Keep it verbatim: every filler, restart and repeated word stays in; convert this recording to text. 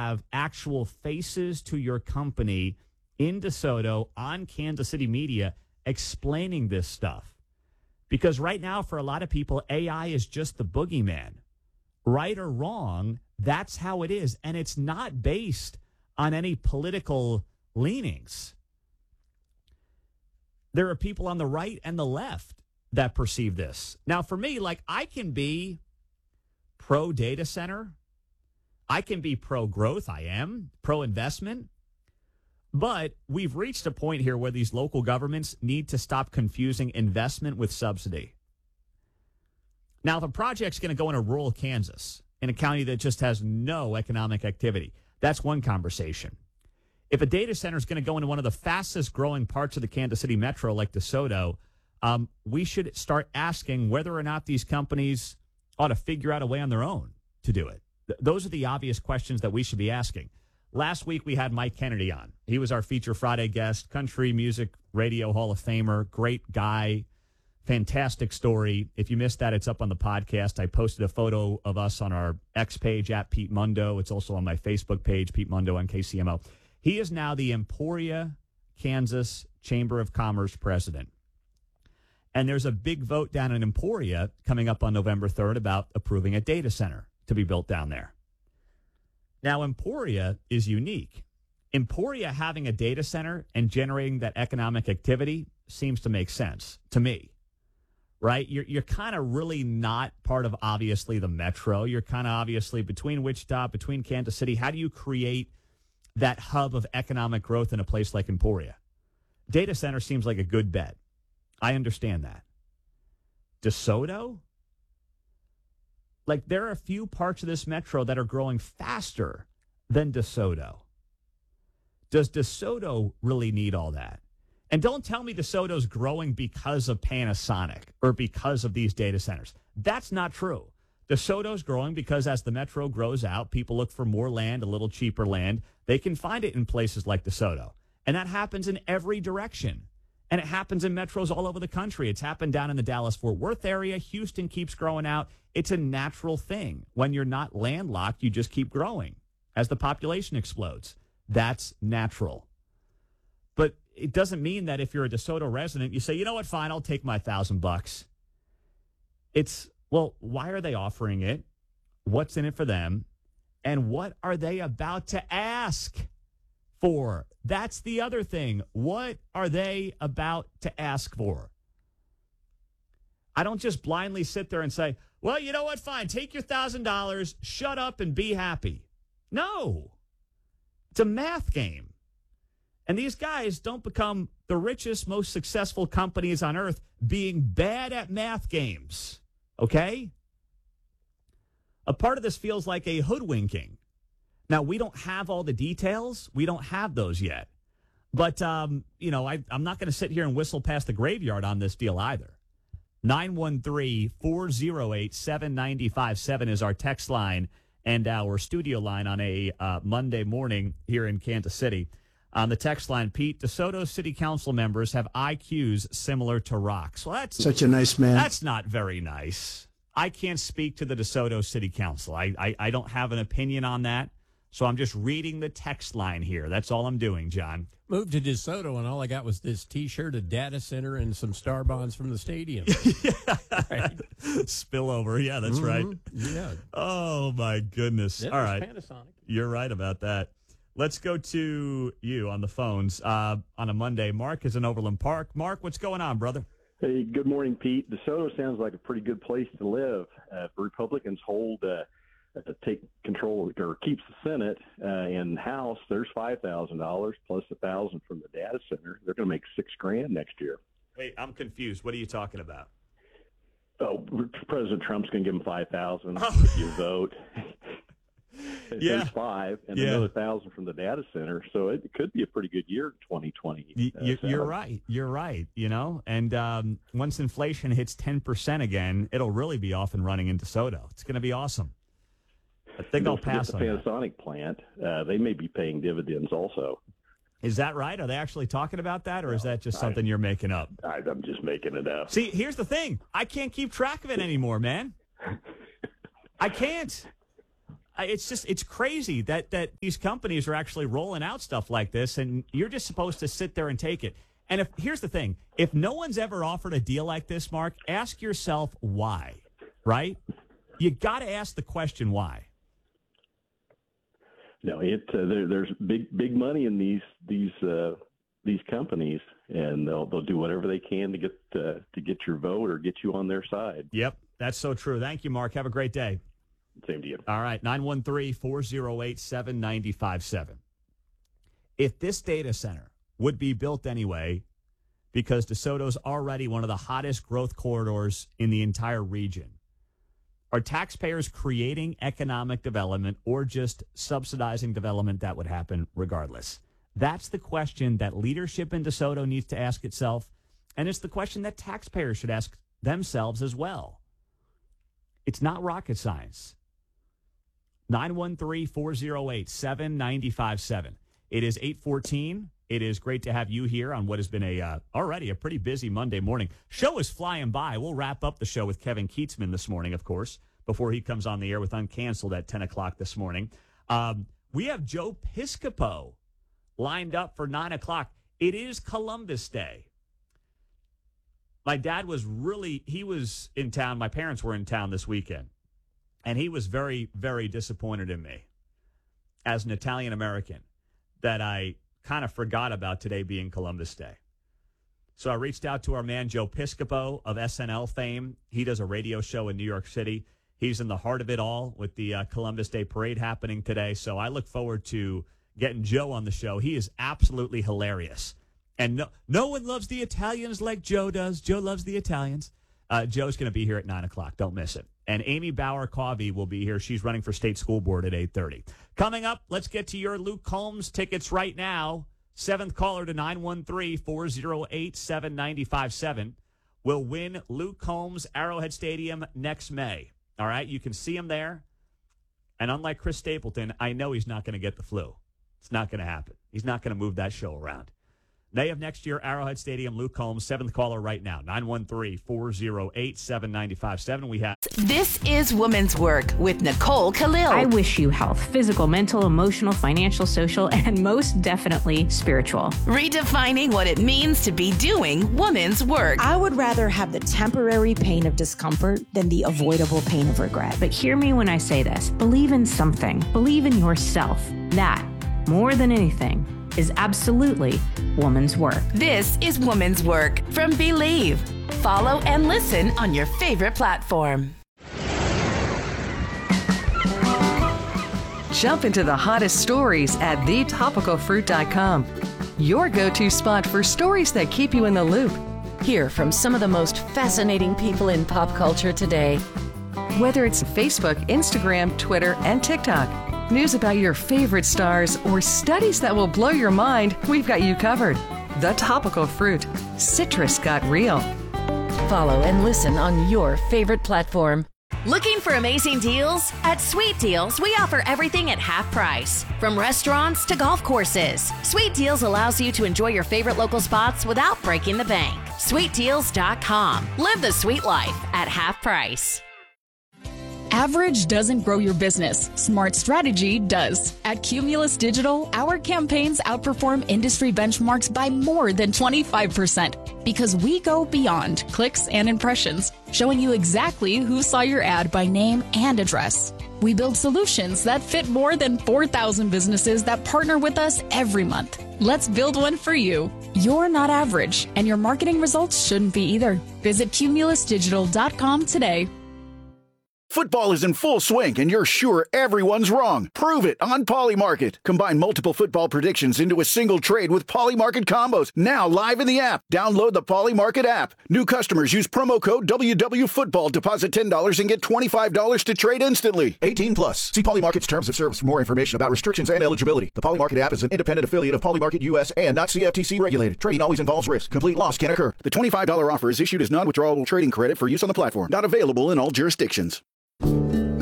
have actual faces to your company in DeSoto on Kansas City media explaining this stuff. Because right now, for a lot of people, A I is just the boogeyman. Right or wrong, that's how it is. And it's not based on any political leanings. There are people on the right and the left that perceive this. Now, for me, like, I can be pro data center. I can be pro growth. I am pro investment. But we've reached a point here where these local governments need to stop confusing investment with subsidy. Now, if a project's going to go into rural Kansas, in a county that just has no economic activity, that's one conversation. If a data center is going to go into one of the fastest growing parts of the Kansas City metro, like DeSoto, um, we should start asking whether or not these companies ought to figure out a way on their own to do it. Th- those are the obvious questions that we should be asking. Last week, we had Mike Kennedy on. He was our Feature Friday guest, country music radio Hall of Famer, great guy, fantastic story. If you missed that, it's up on the podcast. I posted a photo of us on our X page at Pete Mundo. It's also on my Facebook page, Pete Mundo on K C M O. He is now the Emporia, Kansas Chamber of Commerce president. And there's a big vote down in Emporia coming up on November third about approving a data center to be built down there. Now, Emporia is unique. Emporia having a data center and generating that economic activity seems to make sense to me, right? You're, you're kind of really not part of, obviously, the metro. You're kind of obviously between Wichita, between Kansas City. How do you create that hub of economic growth in a place like Emporia? Data center seems like a good bet. I understand that. DeSoto? Like, there are a few parts of this metro that are growing faster than DeSoto. Does DeSoto really need all that? And don't tell me DeSoto's growing because of Panasonic or because of these data centers. That's not true. DeSoto's growing because as the metro grows out, people look for more land, a little cheaper land. They can find it in places like DeSoto. And that happens in every direction. And it happens in metros all over the country. It's happened down in the Dallas-Fort Worth area. Houston keeps growing out. It's a natural thing. When you're not landlocked, you just keep growing as the population explodes. That's natural. But it doesn't mean that if you're a DeSoto resident, you say, you know what, fine, I'll take my thousand bucks. It's, well, why are they offering it? What's in it for them? And what are they about to ask for? That's the other thing. What are they about to ask for? I don't just blindly sit there and say, well, you know what, fine, take your one thousand dollars, shut up and be happy. No. It's a math game. And these guys don't become the richest, most successful companies on earth being bad at math games. Okay? A part of this feels like a hoodwinking. Now, we don't have all the details. We don't have those yet. But, um, you know, I, I'm not going to sit here and whistle past the graveyard on this deal either. nine one three, four oh eight, seven nine five seven is our text line and our studio line on a uh, Monday morning here in Kansas City. On the text line, Pete, DeSoto City Council members have I Qs similar to rocks. Well, that's such a nice man. That's not very nice. I can't speak to the DeSoto City Council. I, I, I don't have an opinion on that. So I'm just reading the text line here. That's all I'm doing, John. Moved to DeSoto, and all I got was this T-shirt, a data center, and some star bonds from the stadium. Yeah. Right. Spillover. Yeah, that's mm-hmm. right. Yeah. Oh, my goodness. That all was right. Panasonic. You're right about that. Let's go to you on the phones uh, on a Monday. Mark is in Overland Park. Mark, what's going on, brother? Hey, good morning, Pete. DeSoto sounds like a pretty good place to live. Uh, if Republicans hold uh, uh, take control or keeps the Senate uh, in House, there's five thousand dollars plus a thousand from the data center. They're going to make six grand next year. Wait, I'm confused. What are you talking about? Oh, President Trump's going to give them five thousand oh. if you vote. Yeah. There's five and yeah. another thousand from the data center. So it could be a pretty good year in twenty twenty. Uh, you're, you're right. You're right. You know, and um, once inflation hits ten percent again, it'll really be off and running in DeSoto. It's going to be awesome. I think I'll pass on the Panasonic that. plant. Uh, they may be paying dividends also. Is that right? Are they actually talking about that, or no, is that just something I, you're making up? I, I'm just making it up. See, here's the thing. I can't keep track of it anymore, man. I can't. I- it's just it's crazy that that these companies are actually rolling out stuff like this, and you're just supposed to sit there and take it. And if here's the thing, if no one's ever offered a deal like this, Mark, ask yourself why, right? You got to ask the question why. No, it uh, there, there's big big money in these these uh, these companies, and they'll they'll do whatever they can to get uh, to get your vote or get you on their side. Yep, that's so true. Thank you, Mark. Have a great day. Same to you. All right, nine one three, four oh eight, seven nine five seven. If this data center would be built anyway, because DeSoto's already one of the hottest growth corridors in the entire region, are taxpayers creating economic development or just subsidizing development that would happen regardless? That's the question that leadership in DeSoto needs to ask itself, and it's the question that taxpayers should ask themselves as well. It's not rocket science. nine one three, four oh eight, seven nine five seven. It is eight fourteen. It is great to have you here on what has been a uh, already a pretty busy Monday morning. Show is flying by. We'll wrap up the show with Kevin Keatsman this morning, of course, before he comes on the air with Uncanceled at ten o'clock this morning. Um, we have Joe Piscopo lined up for nine o'clock. It is Columbus Day. My dad was really, he was in town. My parents were in town this weekend. And he was very, very disappointed in me as an Italian American that I kind of forgot about today being Columbus Day. So I reached out to our man, Joe Piscopo of S N L fame. He does a radio show in New York City. He's in the heart of it all with the uh, Columbus Day parade happening today. So I look forward to getting Joe on the show. He is absolutely hilarious. And no, no one loves the Italians like Joe does. Joe loves the Italians. Uh, Joe's going to be here at nine o'clock. Don't miss it. And Amy Bauer-Covey will be here. She's running for state school board at eight thirty. Coming up, let's get to your Luke Combs tickets right now. Seventh caller to nine one three, four oh eight, seven nine five seven will win Luke Combs Arrowhead Stadium next May. All right, you can see him there. And unlike Chris Stapleton, I know he's not going to get the flu. It's not going to happen. He's not going to move that show around. May of next year, Arrowhead Stadium, Luke Combs, seventh caller right now, nine one three, four oh eight, seven nine five seven. We have. This is Women's Work with Nicole Khalil. I wish you health, physical, mental, emotional, financial, social, and most definitely spiritual. Redefining what it means to be doing women's work. I would rather have the temporary pain of discomfort than the avoidable pain of regret. But hear me when I say this. Believe in something. Believe in yourself. That, more than anything, is absolutely woman's work. This is Woman's Work from Believe. Follow and listen on your favorite platform. Jump into the hottest stories at the topical fruit dot com. Your go-to spot for stories that keep you in the loop. Hear from some of the most fascinating people in pop culture today. Whether it's Facebook, Instagram, Twitter, and TikTok. News about your favorite stars or studies that will blow your mind, we've got you covered. The Topical Fruit. Citrus got real. Follow and listen on your favorite platform. Looking for amazing deals? At Sweet Deals, we offer everything at half price. From restaurants to golf courses. Sweet Deals allows you to enjoy your favorite local spots without breaking the bank. sweet deals dot com. Live the sweet life at half price. Average doesn't grow your business. Smart strategy does. At Cumulus Digital, our campaigns outperform industry benchmarks by more than twenty-five percent because we go beyond clicks and impressions, showing you exactly who saw your ad by name and address. We build solutions that fit more than four thousand businesses that partner with us every month. Let's build one for you. You're not average, and your marketing results shouldn't be either. Visit cumulus digital dot com today. Football is in full swing, and you're sure everyone's wrong. Prove it on Polymarket. Combine multiple football predictions into a single trade with Polymarket combos. Now live in the app. Download the Polymarket app. New customers use promo code W W Football. Deposit ten dollars and get twenty-five dollars to trade instantly. eighteen plus. See Polymarket's terms of service for more information about restrictions and eligibility. The Polymarket app is an independent affiliate of Polymarket U S and not C F T C regulated. Trading always involves risk. Complete loss can occur. The twenty-five dollars offer is issued as non-withdrawable trading credit for use on the platform. Not available in all jurisdictions.